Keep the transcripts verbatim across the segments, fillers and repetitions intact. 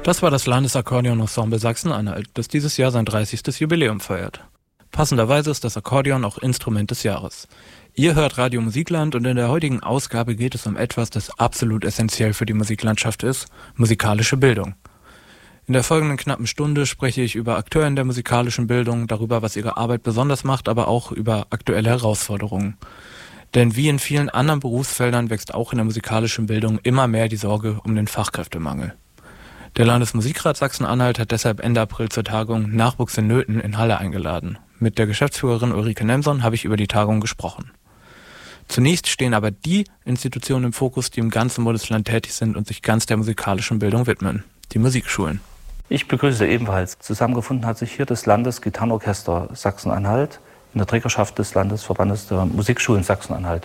Das war das Landesakkordeon-Ensemble Sachsen-Anhalt, das dieses Jahr sein dreißigstes Jubiläum feiert. Passenderweise ist das Akkordeon auch Instrument des Jahres. Ihr hört Radio Musikland und in der heutigen Ausgabe geht es um etwas, das absolut essentiell für die Musiklandschaft ist: musikalische Bildung. In der folgenden knappen Stunde spreche ich über Akteure in der musikalischen Bildung, darüber, was ihre Arbeit besonders macht, aber auch über aktuelle Herausforderungen. Denn wie in vielen anderen Berufsfeldern wächst auch in der musikalischen Bildung immer mehr die Sorge um den Fachkräftemangel. Der Landesmusikrat Sachsen-Anhalt hat deshalb Ende April zur Tagung Nachwuchs in Nöten in Halle eingeladen. Mit der Geschäftsführerin Ulrike Nemson habe ich über die Tagung gesprochen. Zunächst stehen aber die Institutionen im Fokus, die im ganzen Bundesland tätig sind und sich ganz der musikalischen Bildung widmen: die Musikschulen. Ich begrüße ebenfalls. Zusammengefunden hat sich hier das Landesgitarrenorchester Sachsen-Anhalt in der Trägerschaft des Landesverbandes der Musikschulen Sachsen-Anhalt.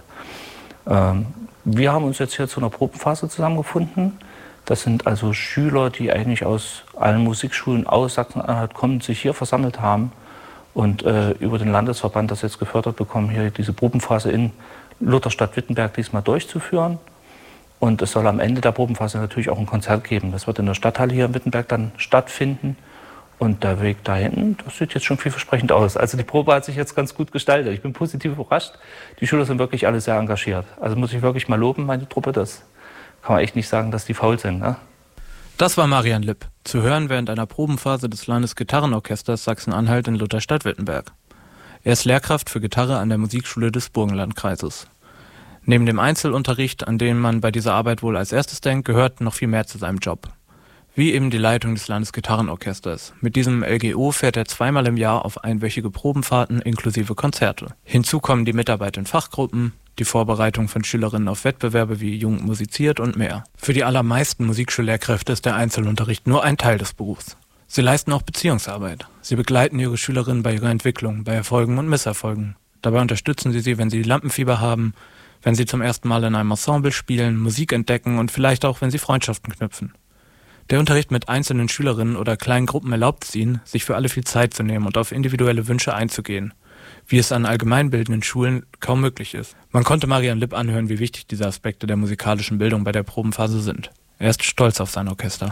Ähm, wir haben uns jetzt hier zu einer Probenphase zusammengefunden. Das sind also Schüler, die eigentlich aus allen Musikschulen aus Sachsen-Anhalt kommen, sich hier versammelt haben und äh, über den Landesverband das jetzt gefördert bekommen, hier diese Probenphase in Lutherstadt-Wittenberg diesmal durchzuführen. Und es soll am Ende der Probenphase natürlich auch ein Konzert geben. Das wird in der Stadthalle hier in Wittenberg dann stattfinden. Und der Weg dahin, das sieht jetzt schon vielversprechend aus. Also die Probe hat sich jetzt ganz gut gestaltet. Ich bin positiv überrascht. Die Schüler sind wirklich alle sehr engagiert. Also muss ich wirklich mal loben, meine Truppe. Das kann man echt nicht sagen, dass die faul sind, ne? Das war Marian Lipp, zu hören während einer Probenphase des Landesgitarrenorchesters Sachsen-Anhalt in Lutherstadt-Wittenberg. Er ist Lehrkraft für Gitarre an der Musikschule des Burgenlandkreises. Neben dem Einzelunterricht, an den man bei dieser Arbeit wohl als erstes denkt, gehört noch viel mehr zu seinem Job. Wie eben die Leitung des Landesgitarrenorchesters. Mit diesem L G O fährt er zweimal im Jahr auf einwöchige Probenfahrten inklusive Konzerte. Hinzu kommen die Mitarbeit in Fachgruppen, die Vorbereitung von Schülerinnen auf Wettbewerbe wie Jugend musiziert und mehr. Für die allermeisten Musikschullehrkräfte ist der Einzelunterricht nur ein Teil des Berufs. Sie leisten auch Beziehungsarbeit. Sie begleiten ihre Schülerinnen bei ihrer Entwicklung, bei Erfolgen und Misserfolgen. Dabei unterstützen sie sie, wenn sie Lampenfieber haben, wenn sie zum ersten Mal in einem Ensemble spielen, Musik entdecken und vielleicht auch, wenn sie Freundschaften knüpfen. Der Unterricht mit einzelnen Schülerinnen oder kleinen Gruppen erlaubt es ihnen, sich für alle viel Zeit zu nehmen und auf individuelle Wünsche einzugehen, wie es an allgemeinbildenden Schulen kaum möglich ist. Man konnte Marian Lipp anhören, wie wichtig diese Aspekte der musikalischen Bildung bei der Probenphase sind. Er ist stolz auf sein Orchester.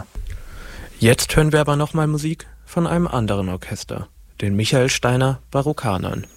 Jetzt hören wir aber nochmal Musik von einem anderen Orchester, den Michael Steiner Barokkanern.